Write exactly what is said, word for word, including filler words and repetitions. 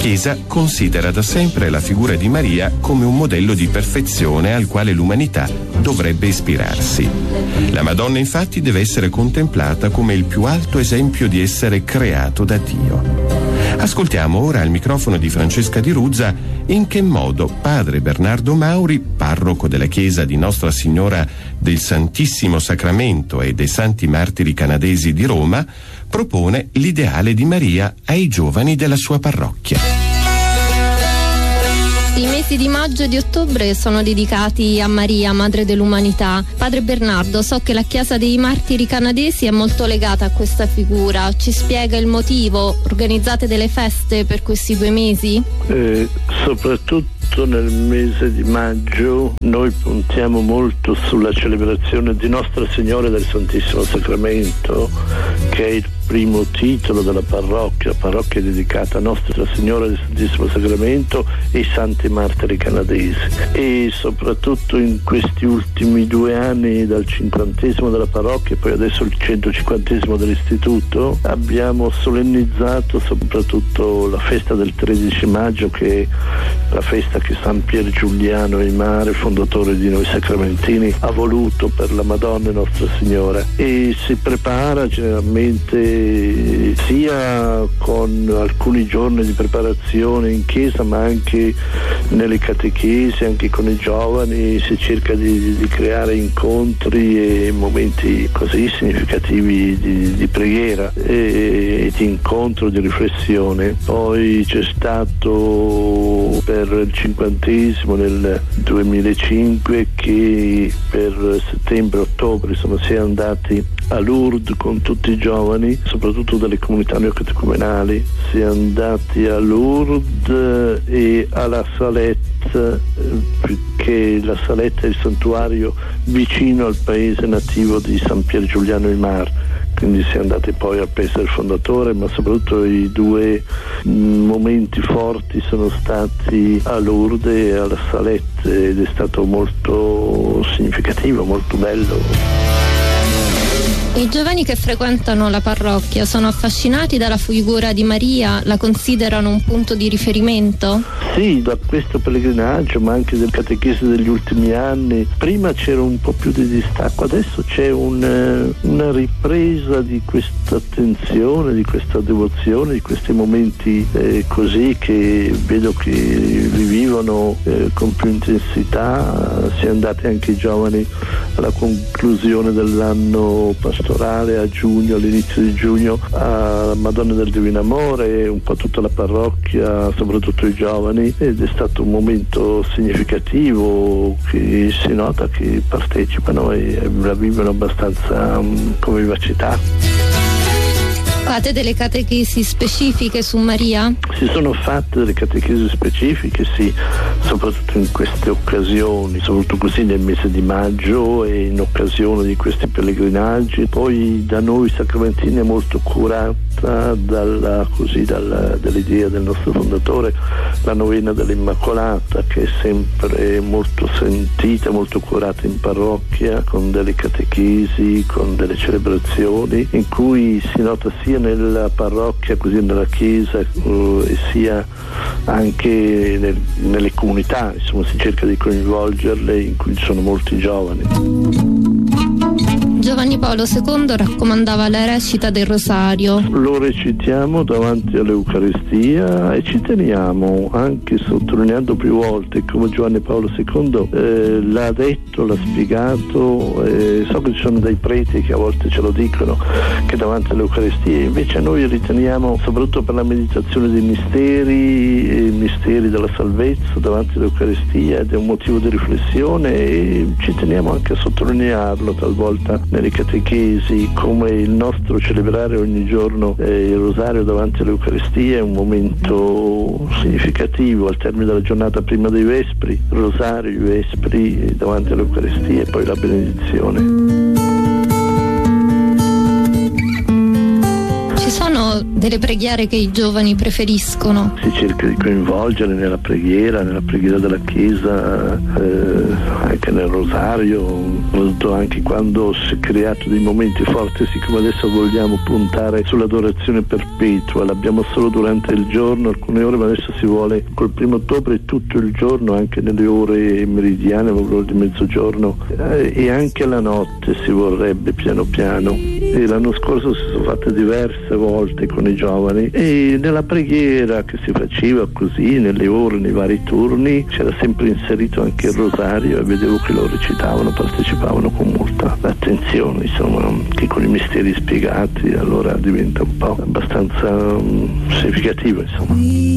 Chiesa considera da sempre la figura di Maria come un modello di perfezione al quale l'umanità dovrebbe ispirarsi. La Madonna infatti deve essere contemplata come il più alto esempio di essere creato da Dio. Ascoltiamo ora al microfono di Francesca Di Ruzza in che modo padre Bernardo Mauri, parroco della chiesa di Nostra Signora del Santissimo Sacramento e dei Santi Martiri Canadesi di Roma, propone l'ideale di Maria ai giovani della sua parrocchia. I mesi di maggio e di ottobre sono dedicati a Maria, Madre dell'Umanità. Padre Bernardo, so che la Chiesa dei Martiri Canadesi è molto legata a questa figura. Ci spiega il motivo? Organizzate delle feste per questi due mesi? Eh, soprattutto nel mese di maggio noi puntiamo molto sulla celebrazione di Nostra Signora del Santissimo Sacramento, che è il primo titolo della parrocchia, parrocchia dedicata a Nostra Signora del Santissimo Sacramento e i Santi Martiri Canadesi. E soprattutto in questi ultimi due anni, dal cinquantesimo della parrocchia e poi adesso il centocinquantesimo dell'istituto, abbiamo solennizzato soprattutto la festa del tredici maggio, che è la festa che San Pier Giuliano Aimare, fondatore di noi sacramentini, ha voluto per la Madonna e Nostra Signora, e si prepara generalmente sia con alcuni giorni di preparazione in chiesa, ma anche nelle catechesi, anche con i giovani si cerca di, di creare incontri e momenti così significativi di, di preghiera e, e di incontro, di riflessione. Poi c'è stato per il cinquantesimo nel duemilacinque che per settembre-ottobre insomma si è andati a Lourdes con tutti i giovani, soprattutto delle comunità neocatecumenali. Si è andati a Lourdes e alla Salette, perché la Salette è il santuario vicino al paese nativo di San Pier Giuliano Aimare. Quindi si è andati poi a Pesa del Fondatore, ma soprattutto i due momenti forti sono stati a Lourdes e alla Salette, ed è stato molto significativo, molto bello. I giovani che frequentano la parrocchia sono affascinati dalla figura di Maria? La considerano un punto di riferimento? Sì, da questo pellegrinaggio, ma anche del catechesi degli ultimi anni. Prima c'era un po' più di distacco, adesso c'è un, una ripresa di questa attenzione, di questa devozione, di questi momenti eh, così che vedo che li vivono eh, con più intensità. Si è andati anche i giovani alla conclusione dell'anno pastorale a giugno, all'inizio di giugno, a Madonna del Divino Amore, un po' tutta la parrocchia, soprattutto i giovani, ed è stato un momento significativo che si nota che partecipano e la vivono abbastanza um, con vivacità. Fate delle catechesi specifiche su Maria? Si sono fatte delle catechesi specifiche, sì, soprattutto in queste occasioni, soprattutto così nel mese di maggio e in occasione di questi pellegrinaggi. Poi da noi sacramentini è molto curata dalla, così, dalla, dall'idea del nostro fondatore, la novena dell'Immacolata, che è sempre molto sentita, molto curata in parrocchia, con delle catechesi, con delle celebrazioni, in cui si nota sia nella parrocchia, così nella chiesa, uh, e sia anche nel, nelle comunità, insomma si cerca di coinvolgerle, in cui ci sono molti giovani. Giovanni Paolo secondo raccomandava la recita del Rosario. Lo recitiamo davanti all'Eucaristia e ci teniamo, anche sottolineando più volte, come Giovanni Paolo secondo eh, l'ha detto, l'ha spiegato. Eh, so che ci sono dei preti che a volte ce lo dicono, che davanti all'Eucaristia, invece noi riteniamo, soprattutto per la meditazione dei misteri, i misteri della salvezza davanti all'Eucaristia, ed è un motivo di riflessione, e ci teniamo anche a sottolinearlo talvolta nelle catechesi, come il nostro celebrare ogni giorno eh, il rosario davanti all'Eucaristia è un momento significativo al termine della giornata prima dei Vespri, rosario, i Vespri davanti all'Eucaristia e poi la benedizione. Ci sono sono delle preghiere che i giovani preferiscono? Si cerca di coinvolgere nella preghiera, nella preghiera della Chiesa, eh, anche nel rosario, anche quando si è creato dei momenti forti, siccome adesso vogliamo puntare sull'adorazione perpetua, l'abbiamo solo durante il giorno, alcune ore, ma adesso si vuole col primo ottobre tutto il giorno, anche nelle ore meridiane, proprio di mezzogiorno, eh, e anche la notte si vorrebbe piano piano. E l'anno scorso si sono fatte diverse volte con i giovani, e nella preghiera che si faceva così, nelle ore, nei vari turni, c'era sempre inserito anche il rosario, e vedevo che lo recitavano, partecipavano con molta attenzione, insomma, che con i misteri spiegati allora diventa un po' abbastanza um, significativo, insomma.